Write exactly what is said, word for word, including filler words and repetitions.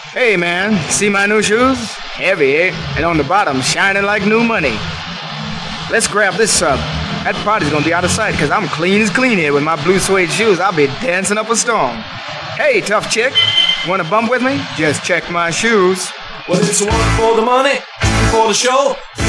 Hey, man, see my new shoes? Heavy, eh? And on the bottom, shining like new money. Let's grab this sub. That party's gonna be out of sight, because I'm clean as clean here with my blue suede shoes. I'll be dancing up a storm. Hey, tough chick, wanna bump with me? Just check my shoes. Well, it's one for the money, two for the show.